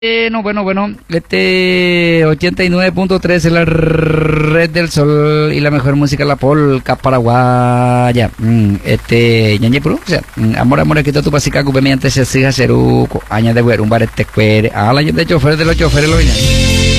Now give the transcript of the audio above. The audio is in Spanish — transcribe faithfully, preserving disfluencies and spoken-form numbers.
Bueno, bueno, bueno, este ochenta y nueve punto tres es la red del sol y la mejor música la polca paraguaya. Mm, este, ñañe puro, o sea, mm, amor, amor, quito tu pasica, cube mediante se siga ceruco, añade güero, un bar este cuere, a la de chofer de los choferes lo viene.